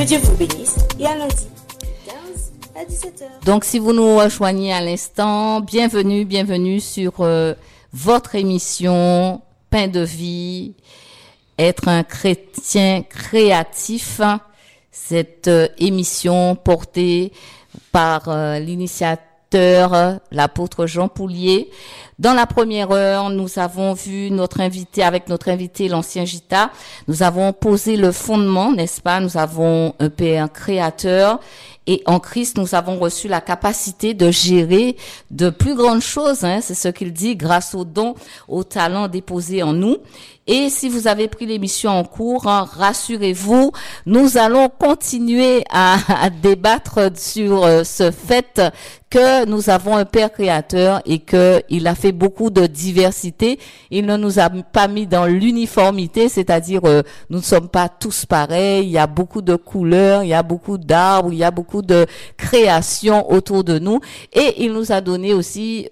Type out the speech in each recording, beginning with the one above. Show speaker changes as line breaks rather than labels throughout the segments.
Que Dieu vous bénisse et à lundi, 15 à 17h.
Donc, si vous nous rejoignez à l'instant, bienvenue sur votre émission Pain de vie, être un chrétien créatif. Cette émission portée par l'initiateur, l'apôtre Jean Poulier. Dans la première heure, nous avons vu avec notre invité, l'ancien Gita. Nous avons posé le fondement, n'est-ce pas? Nous avons un Père créateur. Et en Christ, nous avons reçu la capacité de gérer de plus grandes choses. C'est ce qu'il dit, grâce aux dons, aux talents déposés en nous. Et si vous avez pris l'émission en cours, rassurez-vous, nous allons continuer à débattre sur ce fait que nous avons un Père créateur et que il a fait beaucoup de diversité. Il ne nous a pas mis dans l'uniformité, c'est-à-dire nous ne sommes pas tous pareils. Il y a beaucoup de couleurs, il y a beaucoup d'arbres, il y a beaucoup de créations autour de nous. Et il nous a donné aussi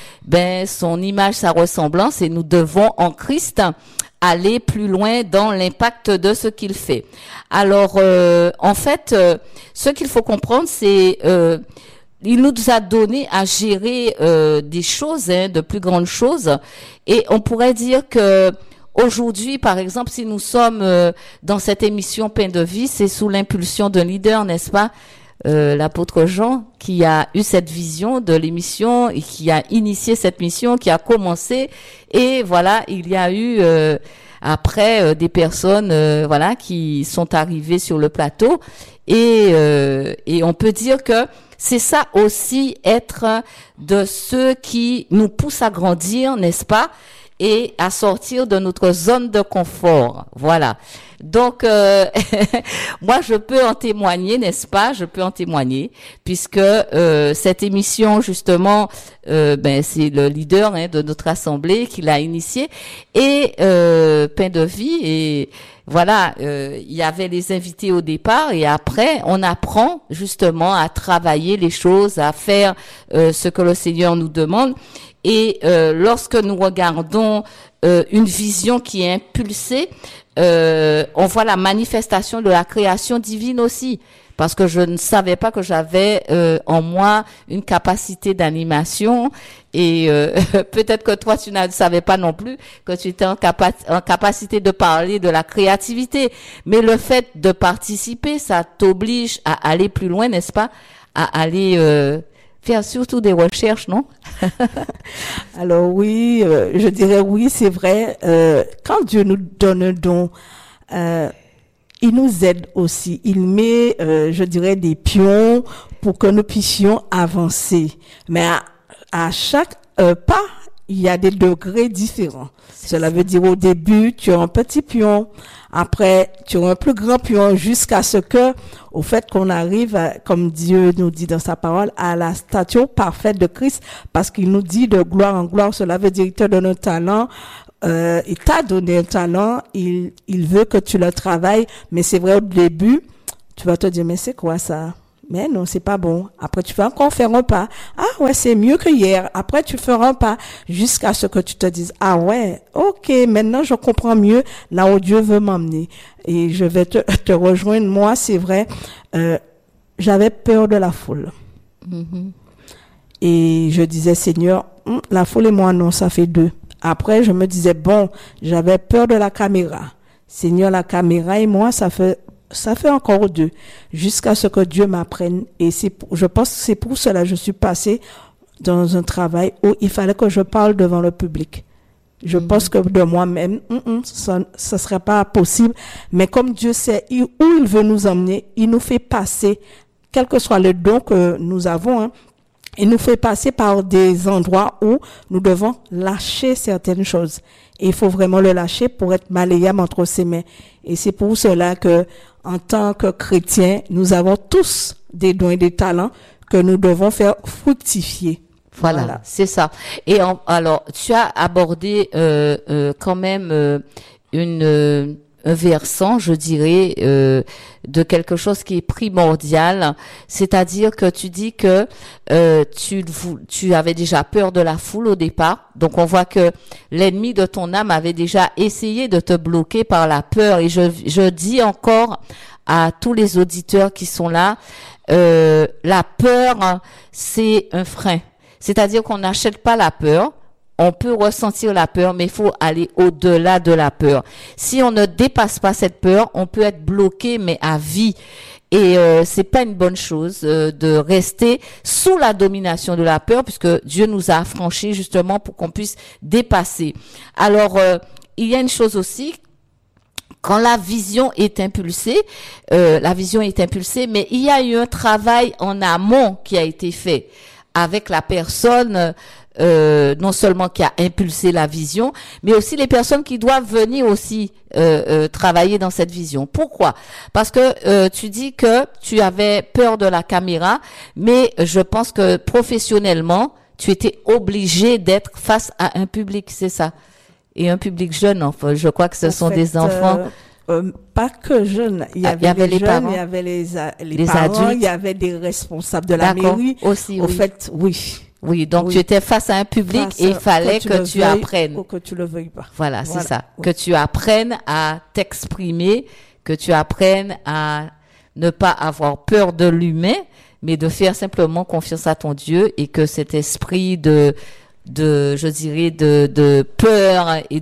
son image, sa ressemblance. Et nous devons en Christ aller plus loin dans l'impact de ce qu'il fait. Alors, en fait, ce qu'il faut comprendre, c'est il nous a donné à gérer des choses, de plus grandes choses, et on pourrait dire que aujourd'hui, par exemple, si nous sommes dans cette émission Pain de vie, c'est sous l'impulsion d'un leader, n'est-ce pas? L'apôtre Jean, qui a eu cette vision de l'émission et qui a initié cette mission, qui a commencé, et voilà, il y a eu après des personnes qui sont arrivées sur le plateau, et on peut dire que c'est ça aussi, être de ceux qui nous poussent à grandir, n'est-ce pas, et à sortir de notre zone de confort. Voilà. Donc, moi, je peux en témoigner, n'est-ce pas? Je peux en témoigner, puisque cette émission, justement, c'est le leader de notre assemblée qui l'a initiée, et Pain de vie, et voilà, il y avait les invités au départ, et après, on apprend justement à travailler les choses, à faire ce que le Seigneur nous demande. Et lorsque nous regardons une vision qui est impulsée, on voit la manifestation de la création divine aussi. Parce que je ne savais pas que j'avais en moi une capacité d'animation, et peut-être que toi tu ne savais pas non plus que tu étais en capacité de parler de la créativité. Mais le fait de participer, ça t'oblige à aller plus loin, n'est-ce pas? À aller faire surtout des recherches, non?
Alors oui, je dirais oui, c'est vrai. Quand Dieu nous donne un don, il nous aide aussi. Il met, je dirais, des pions pour que nous puissions avancer. Mais à chaque pas, il y a des degrés différents. Cela veut dire au début, tu as un petit pion. Après, tu as un plus grand pion jusqu'à ce que, au fait qu'on arrive, comme Dieu nous dit dans sa parole, à la stature parfaite de Christ, parce qu'il nous dit de gloire en gloire. Cela veut dire qu'il te donne un talent. Il t'a donné un talent, il veut que tu le travailles, mais c'est vrai au début, tu vas te dire, mais c'est quoi ça? Mais non, c'est pas bon. Après, tu vas encore faire un pas. Ah ouais, c'est mieux que hier. Après, tu feras un pas jusqu'à ce que tu te dises, ah ouais, ok, maintenant je comprends mieux là où Dieu veut m'emmener. Et je vais te rejoindre. Moi, c'est vrai, j'avais peur de la foule. Mm-hmm. Et je disais, Seigneur, la foule et moi, non, ça fait deux. Après, je me disais, bon, j'avais peur de la caméra. Seigneur, la caméra et moi, ça fait encore deux. Jusqu'à ce que Dieu m'apprenne. Et je pense que c'est pour cela que je suis passée dans un travail où il fallait que je parle devant le public. Je pense que de moi-même, ça serait pas possible. Mais comme Dieu sait où il veut nous emmener, il nous fait passer, quel que soit le don que nous avons, il nous fait passer par des endroits où nous devons lâcher certaines choses. Et il faut vraiment le lâcher pour être malléable entre ses mains. Et c'est pour cela que, en tant que chrétiens, nous avons tous des dons et des talents que nous devons faire fructifier.
Voilà. C'est ça. Et alors, tu as abordé quand même un versant, je dirais, de quelque chose qui est primordial, c'est-à-dire que tu dis que tu avais déjà peur de la foule au départ, donc on voit que l'ennemi de ton âme avait déjà essayé de te bloquer par la peur, et je dis encore à tous les auditeurs qui sont là, la peur, c'est un frein. C'est-à-dire qu'on n'achète pas la peur. On peut ressentir la peur, mais il faut aller au-delà de la peur. Si on ne dépasse pas cette peur, on peut être bloqué, mais à vie. Et c'est pas une bonne chose de rester sous la domination de la peur, puisque Dieu nous a affranchis justement pour qu'on puisse dépasser. Alors, il y a une chose aussi. Quand la vision est impulsée, mais il y a eu un travail en amont qui a été fait avec la personne, non seulement qui a impulsé la vision, mais aussi les personnes qui doivent venir aussi travailler dans cette vision. Pourquoi? Parce que tu dis que tu avais peur de la caméra, mais je pense que professionnellement, tu étais obligé d'être face à un public, c'est ça? Et un public jeune, enfin, je crois que ce sont des enfants.
Pas que jeunes, il y avait les jeunes, parents, il y avait les parents, adultes. Il y avait des responsables de la mairie.
Aussi,
Au fait, oui.
Oui, donc tu étais face à un public et il fallait que tu apprennes.
Ou que tu le veuilles pas.
Voilà, c'est ça. Oui. Que tu apprennes à t'exprimer, que tu apprennes à ne pas avoir peur de l'humain, mais de faire simplement confiance à ton Dieu et que cet esprit de peur et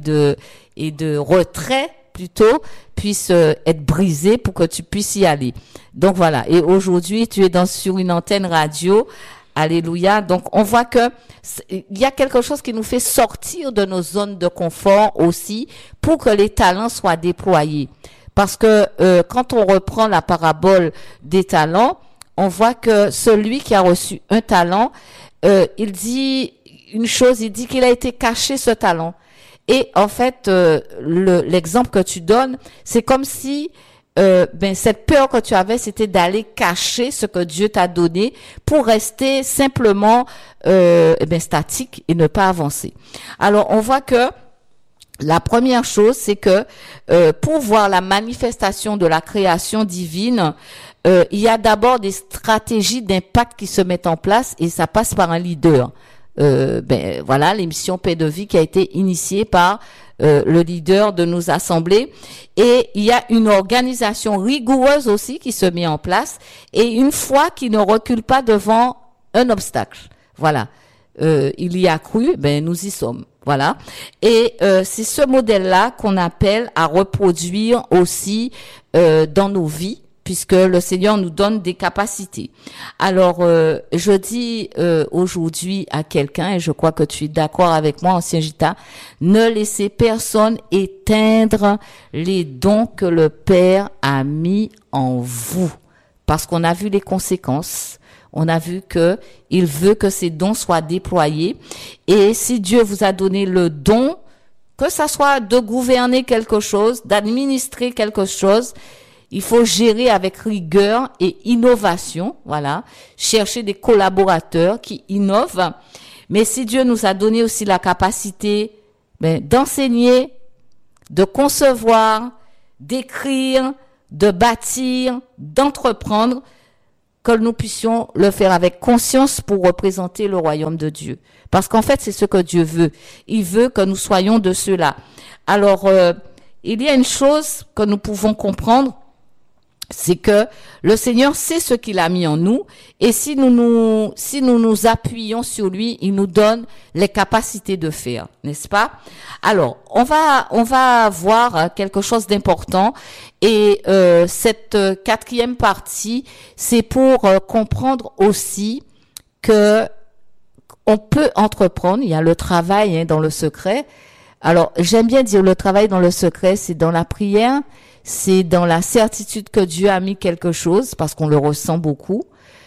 de retrait plutôt puisse être brisé pour que tu puisses y aller. Donc voilà. Et aujourd'hui, tu es sur une antenne radio. Alléluia. Donc on voit que il y a quelque chose qui nous fait sortir de nos zones de confort aussi pour que les talents soient déployés. Parce que quand on reprend la parabole des talents, on voit que celui qui a reçu un talent, il dit une chose, il dit qu'il a été caché ce talent. Et en fait, l'exemple que tu donnes, c'est comme si cette peur que tu avais, c'était d'aller cacher ce que Dieu t'a donné pour rester simplement statique et ne pas avancer. Alors, on voit que la première chose, c'est que pour voir la manifestation de la création divine, il y a d'abord des stratégies d'impact qui se mettent en place et ça passe par un leader. Voilà, l'émission Paix de vie qui a été initiée par le leader de nos assemblées. Et il y a une organisation rigoureuse aussi qui se met en place et une foi qui ne recule pas devant un obstacle. Voilà. Il y a cru, nous y sommes. Voilà. Et c'est ce modèle-là qu'on appelle à reproduire aussi dans nos vies, puisque le Seigneur nous donne des capacités. Alors, je dis aujourd'hui à quelqu'un, et je crois que tu es d'accord avec moi, ancien Gita, ne laissez personne éteindre les dons que le Père a mis en vous, parce qu'on a vu les conséquences. On a vu que il veut que ces dons soient déployés. Et si Dieu vous a donné le don, que ça soit de gouverner quelque chose, d'administrer quelque chose, il faut gérer avec rigueur et innovation, voilà, chercher des collaborateurs qui innovent. Mais si Dieu nous a donné aussi la capacité d'enseigner, de concevoir, d'écrire, de bâtir, d'entreprendre, que nous puissions le faire avec conscience pour représenter le royaume de Dieu. Parce qu'en fait, c'est ce que Dieu veut. Il veut que nous soyons de ceux-là. Alors, il y a une chose que nous pouvons comprendre, c'est que le Seigneur sait ce qu'il a mis en nous et si nous nous appuyons sur lui, il nous donne les capacités de faire, n'est-ce pas? Alors, on va voir quelque chose d'important et cette quatrième partie, c'est pour comprendre aussi que on peut entreprendre, il y a le travail dans le secret. Alors, j'aime bien dire le travail dans le secret, c'est dans la prière, c'est dans la certitude que Dieu a mis quelque chose, parce qu'on le ressent beaucoup.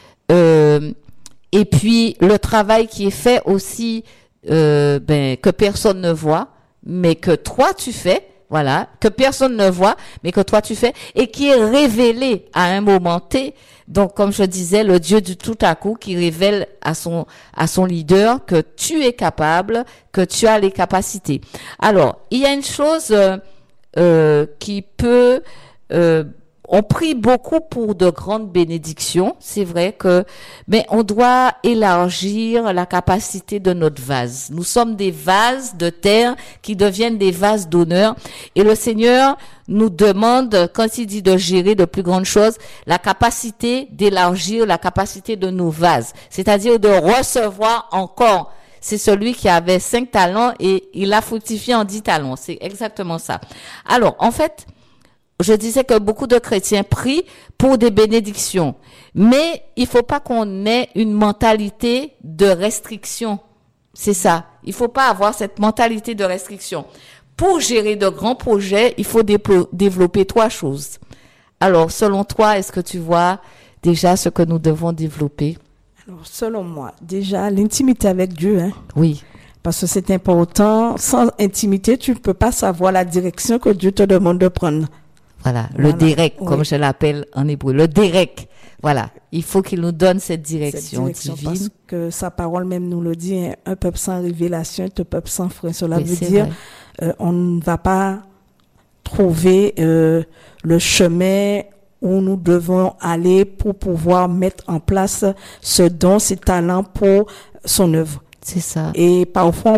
Et puis, le travail qui est fait aussi, que personne ne voit, mais que toi tu fais, voilà, que personne ne voit, mais que toi tu fais, et qui est révélé à un moment T. Donc, comme je disais, le Dieu du tout à coup qui révèle à son leader que tu es capable, que tu as les capacités. Alors, il y a une chose qui peut... on prie beaucoup pour de grandes bénédictions, c'est vrai que, mais on doit élargir la capacité de notre vase. Nous sommes des vases de terre qui deviennent des vases d'honneur et le Seigneur nous demande, quand il dit de gérer de plus grandes choses, la capacité d'élargir la capacité de nos vases, c'est-à-dire de recevoir encore. C'est celui qui avait 5 talents et il a fructifié en 10 talents. C'est exactement ça. Alors, en fait, je disais que beaucoup de chrétiens prient pour des bénédictions, mais il faut pas qu'on ait une mentalité de restriction. C'est ça. Il faut pas avoir cette mentalité de restriction. Pour gérer de grands projets, il faut développer 3 choses. Alors, selon toi, est-ce que tu vois déjà ce que nous devons développer?
Alors, selon moi, déjà, l'intimité avec Dieu, hein.
Oui.
Parce que c'est important. Sans intimité, tu ne peux pas savoir la direction que Dieu te demande de prendre.
Voilà, le direct,
oui.
comme je l'appelle en hébreu, le direct. Voilà, il faut qu'il nous donne cette direction divine.
Parce que sa parole même nous le dit, hein, un peuple sans révélation est un peuple sans frein. Cela
Oui,
veut dire, on ne va pas trouver le chemin où nous devons aller pour pouvoir mettre en place ce don, ces talents pour son œuvre.
C'est ça.
Et parfois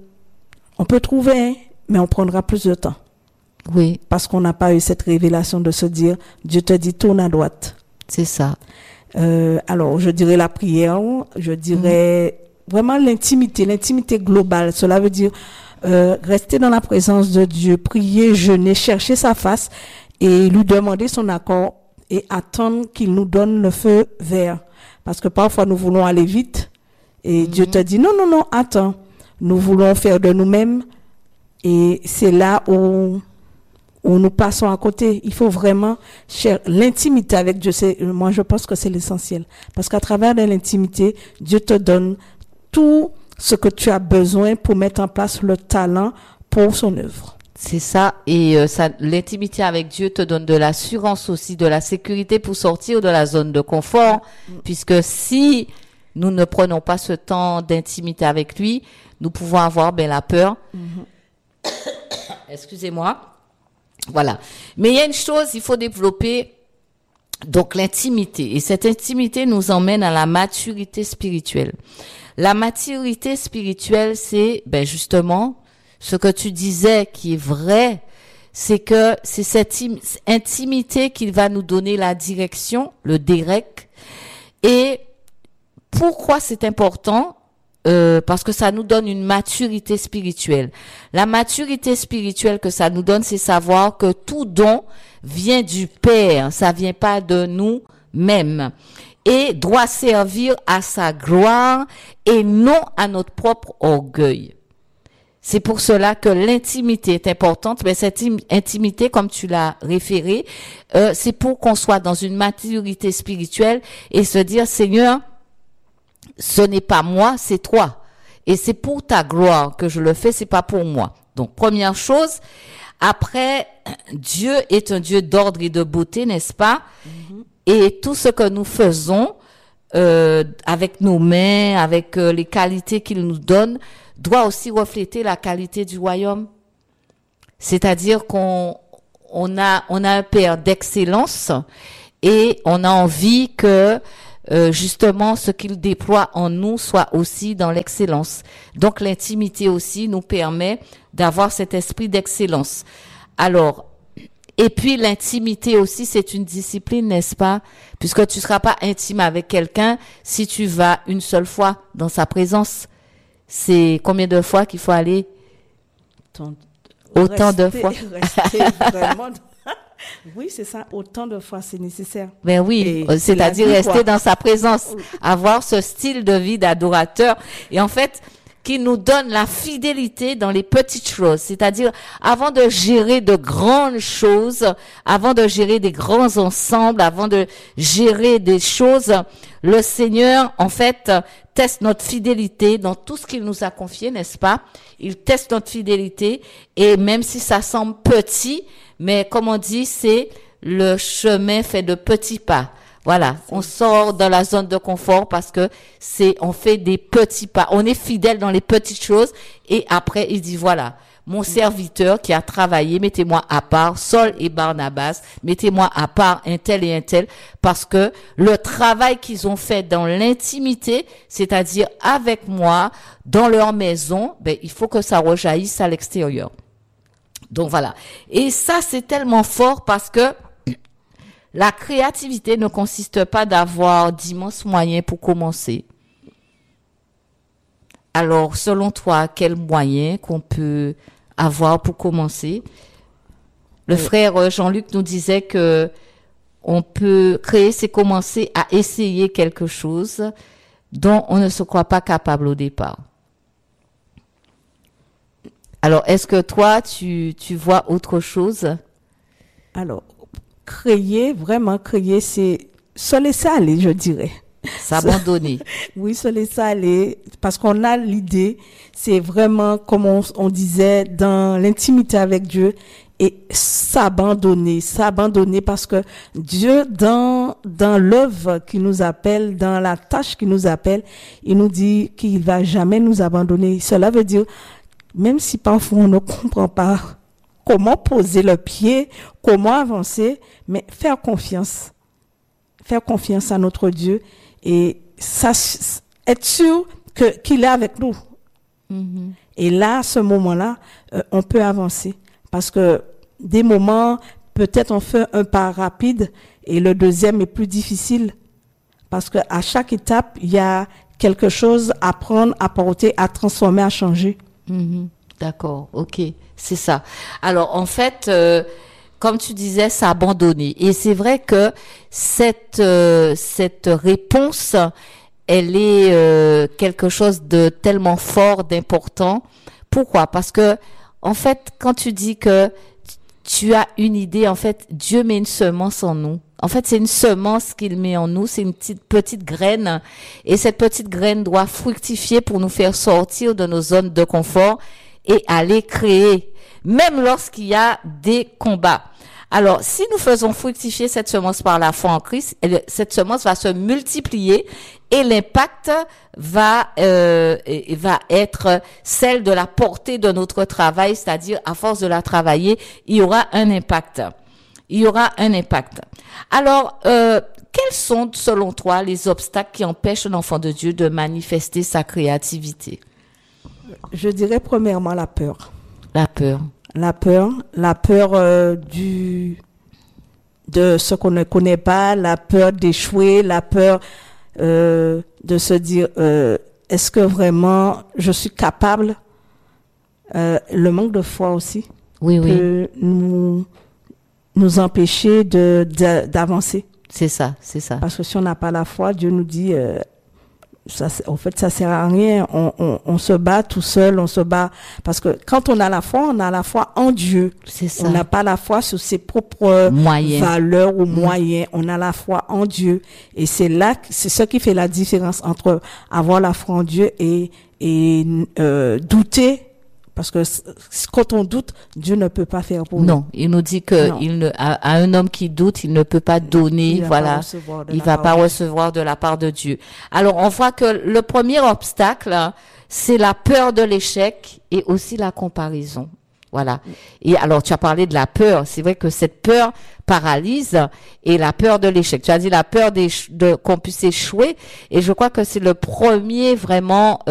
on peut trouver, hein, mais on prendra plus de temps.
Oui.
Parce qu'on n'a pas eu cette révélation de se dire, Dieu te dit tourne à droite.
C'est ça.
Alors, je dirais la prière, je dirais vraiment l'intimité globale. Cela veut dire rester dans la présence de Dieu, prier, jeûner, chercher sa face et lui demander son accord et attendre qu'il nous donne le feu vert. Parce que parfois, nous voulons aller vite et Dieu te dit non, attends. Nous voulons faire de nous-mêmes et c'est là où nous passons à côté. Il faut vraiment l'intimité avec Dieu. Moi, je pense que c'est l'essentiel. Parce qu'à travers de l'intimité, Dieu te donne tout ce que tu as besoin pour mettre en place le talent pour son œuvre.
C'est ça. Et l'intimité avec Dieu te donne de l'assurance aussi, de la sécurité pour sortir de la zone de confort. Puisque si nous ne prenons pas ce temps d'intimité avec lui, nous pouvons avoir la peur. Excusez-moi. Voilà. Mais il y a une chose, il faut développer donc l'intimité. Et cette intimité nous emmène à la maturité spirituelle. La maturité spirituelle, c'est justement ce que tu disais qui est vrai, c'est que c'est cette intimité qui va nous donner la direction, le direct. Et pourquoi c'est important? Parce que ça nous donne une maturité spirituelle. La maturité spirituelle que ça nous donne, c'est savoir que tout don vient du Père, ça vient pas de nous-mêmes et doit servir à sa gloire et non à notre propre orgueil. C'est pour cela que l'intimité est importante, mais cette intimité, comme tu l'as référé, c'est pour qu'on soit dans une maturité spirituelle et se dire, Seigneur, ce n'est pas moi, c'est toi. Et c'est pour ta gloire que je le fais, c'est pas pour moi. Donc, première chose. Après, Dieu est un Dieu d'ordre et de beauté, n'est-ce pas? Et tout ce que nous faisons, avec nos mains, avec les qualités qu'il nous donne, doit aussi refléter la qualité du royaume. C'est-à-dire qu'on a un Père d'excellence et on a envie que justement ce qu'il déploie en nous soit aussi dans l'excellence. Donc l'intimité aussi nous permet d'avoir cet esprit d'excellence. Alors, et puis l'intimité aussi, c'est une discipline, n'est-ce pas? Puisque tu seras pas intime avec quelqu'un si tu vas une seule fois dans sa présence. C'est combien de fois qu'il faut aller? Autant de fois.
Rester vraiment. Oui, c'est ça. Autant de fois, c'est nécessaire.
Ben oui, c'est-à-dire rester dans sa présence, avoir ce style de vie d'adorateur. Et en fait, qui nous donne la fidélité dans les petites choses. C'est-à-dire, avant de gérer de grandes choses, avant de gérer des grands ensembles, avant de gérer des choses, le Seigneur, en fait, teste notre fidélité dans tout ce qu'il nous a confié, n'est-ce pas? Il teste notre fidélité et même si ça semble petit, mais comme on dit, c'est le chemin fait de petits pas. Voilà, on sort dans la zone de confort parce que on fait des petits pas. On est fidèle dans les petites choses et après il dit voilà, mon serviteur qui a travaillé, mettez-moi à part, Saul et Barnabas, mettez-moi à part un tel et un tel parce que le travail qu'ils ont fait dans l'intimité, c'est-à-dire avec moi, dans leur maison, il faut que ça rejaillisse à l'extérieur. Donc voilà. Et ça, c'est tellement fort parce que la créativité ne consiste pas d'avoir d'immenses moyens pour commencer. Alors, selon toi, quels moyens qu'on peut avoir pour commencer? Le frère Jean-Luc nous disait que on peut créer, c'est commencer à essayer quelque chose dont on ne se croit pas capable au départ. Alors, est-ce que toi, tu vois autre chose?
Alors, vraiment créer, c'est se laisser aller, je dirais.
S'abandonner.
Oui, se laisser aller, parce qu'on a l'idée, c'est vraiment, comme on disait, dans l'intimité avec Dieu, et s'abandonner parce que Dieu, dans l'œuvre qui nous appelle, dans la tâche qui nous appelle, il nous dit qu'il va jamais nous abandonner. Cela veut dire, même si parfois on ne comprend pas comment poser le pied, comment avancer, mais faire confiance à notre Dieu et ça, être sûr qu'il est avec nous. Mm-hmm. Et là, à ce moment-là, on peut avancer parce que des moments, peut-être on fait un pas rapide et le deuxième est plus difficile parce que à chaque étape, il y a quelque chose à prendre, à porter, à transformer, à changer.
Mm-hmm. D'accord, ok, c'est ça. Alors en fait, comme tu disais, s'abandonner. Et c'est vrai que cette réponse, elle est quelque chose de tellement fort, d'important. Pourquoi? Parce que en fait, quand tu dis que tu as une idée, en fait, Dieu met une semence en nous. En fait, c'est une semence qu'il met en nous, c'est une petite graine. Et cette petite graine doit fructifier pour nous faire sortir de nos zones de confort et aller créer, même lorsqu'il y a des combats. Alors, si nous faisons fructifier cette semence par la foi en Christ, cette semence va se multiplier et l'impact va être celle de la portée de notre travail, c'est-à-dire à force de la travailler, il y aura un impact. Alors, quels sont, selon toi, les obstacles qui empêchent l'enfant de Dieu de manifester sa créativité?
Je dirais premièrement la peur.
La peur.
La peur de ce qu'on ne connaît pas, la peur d'échouer, la peur de se dire est-ce que vraiment je suis capable, le manque de foi aussi peut nous empêcher d'avancer.
C'est ça.
Parce que si on n'a pas la foi, Dieu nous dit en fait, ça sert à rien. On se bat tout seul, on se bat. Parce que quand on a la foi en Dieu.
C'est ça.
On n'a pas la foi sur ses propres valeurs ou moyens. On a la foi en Dieu. Et c'est ce qui fait la différence entre avoir la foi en Dieu et douter. Parce que quand on doute, Dieu ne peut pas faire pour nous.
Non, il nous dit que à un homme qui doute, il ne peut pas donner, il va pas recevoir de la part de Dieu. Alors, on voit que le premier obstacle, c'est la peur de l'échec et aussi la comparaison. Voilà. Et alors, tu as parlé de la peur. C'est vrai que cette peur paralyse et la peur de l'échec. Tu as dit la peur qu'on puisse échouer. Et je crois que c'est le premier vraiment,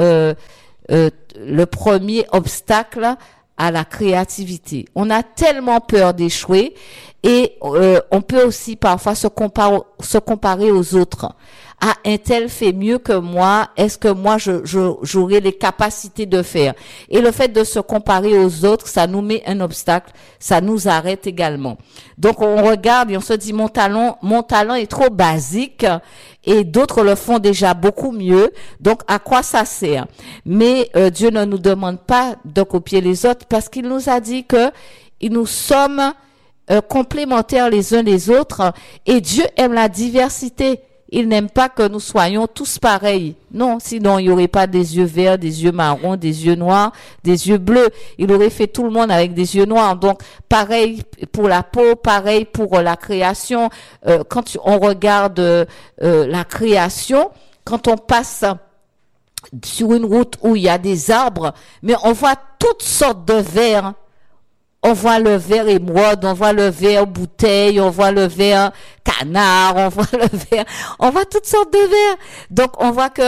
le premier obstacle à la créativité. On a tellement peur d'échouer et on peut aussi parfois se comparer aux autres. Ah, un tel fait mieux que moi, est-ce que moi j'aurai les capacités de faire? Et le fait de se comparer aux autres, ça nous met un obstacle, ça nous arrête également. Donc on regarde et on se dit mon talent est trop basique et d'autres le font déjà beaucoup mieux. Donc à quoi ça sert? Mais Dieu ne nous demande pas de copier les autres parce qu'il nous a dit que nous sommes complémentaires les uns les autres et Dieu aime la diversité. Il n'aime pas que nous soyons tous pareils. Non, sinon il n'y aurait pas des yeux verts, des yeux marrons, des yeux noirs, des yeux bleus. Il aurait fait tout le monde avec des yeux noirs. Donc, pareil pour la peau, pareil pour la création. Quand on regarde la création, quand on passe sur une route où il y a des arbres, mais on voit toutes sortes de vers. On voit le verre émeraude, on voit le verre bouteille, on voit le verre canard, on voit toutes sortes de verres. Donc, on voit que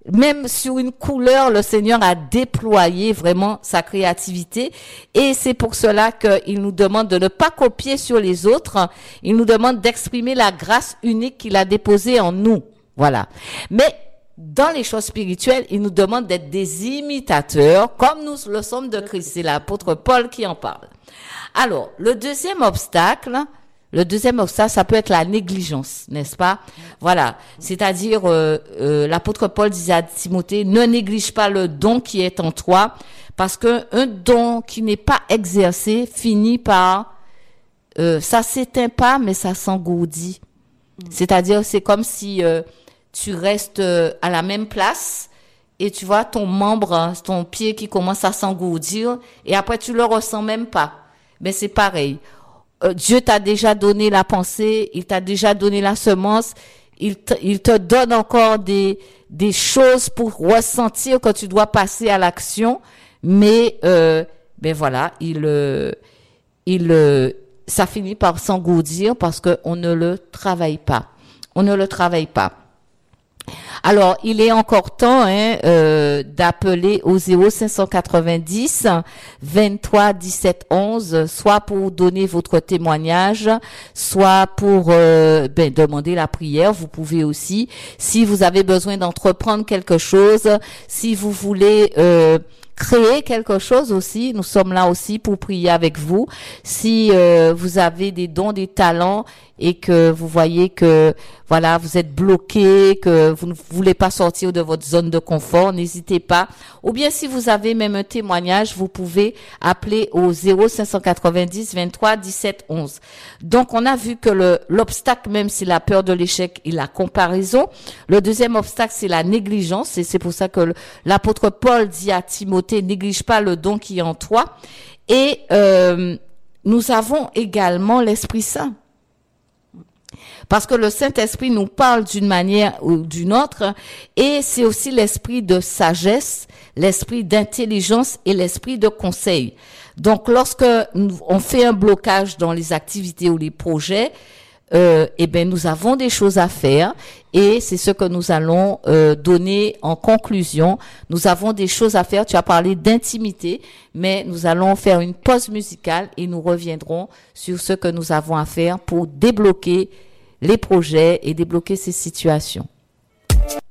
même sur une couleur, le Seigneur a déployé vraiment sa créativité. Et c'est pour cela qu'il nous demande de ne pas copier sur les autres. Il nous demande d'exprimer la grâce unique qu'il a déposée en nous. Voilà. Mais dans les choses spirituelles, il nous demande d'être des imitateurs, comme nous le sommes de Christ. C'est l'apôtre Paul qui en parle. Alors, le deuxième obstacle, ça peut être la négligence, n'est-ce pas? Voilà. C'est-à-dire, l'apôtre Paul disait à Timothée, ne néglige pas le don qui est en toi, parce que un don qui n'est pas exercé finit par, ça s'éteint pas, mais ça s'engourdit. C'est-à-dire, c'est comme si, tu restes à la même place, et tu vois ton membre, ton pied qui commence à s'engourdir, et après tu le ressens même pas. Mais c'est pareil. Dieu t'a déjà donné la pensée, il t'a déjà donné la semence, il te donne encore des choses pour ressentir que tu dois passer à l'action, mais ben voilà, ça finit par s'engourdir parce que on ne le travaille pas. Alors, il est encore temps d'appeler au 0590 23 17 11, soit pour donner votre témoignage, soit pour demander la prière. Vous pouvez aussi, si vous avez besoin d'entreprendre quelque chose, si vous voulez créer quelque chose aussi, nous sommes là aussi pour prier avec vous. Si vous avez des dons, des talents et que vous voyez que voilà, vous êtes bloqué, que vous ne voulez pas sortir de votre zone de confort, n'hésitez pas. Ou bien si vous avez même un témoignage, vous pouvez appeler au 0590 23 17 11. Donc on a vu que l'obstacle même c'est la peur de l'échec et la comparaison. Le deuxième obstacle c'est la négligence et c'est pour ça que l'apôtre Paul dit à Timothée, néglige pas le don qui est en toi. Et nous avons également l'Esprit Saint. Parce que le Saint-Esprit nous parle d'une manière ou d'une autre, et c'est aussi l'esprit de sagesse, l'esprit d'intelligence et l'esprit de conseil. Donc, lorsque on fait un blocage dans les activités ou les projets, nous avons des choses à faire, et c'est ce que nous allons donner en conclusion. Nous avons des choses à faire. Tu as parlé d'intimité, mais nous allons faire une pause musicale et nous reviendrons sur ce que nous avons à faire pour débloquer les projets et débloquer ces situations.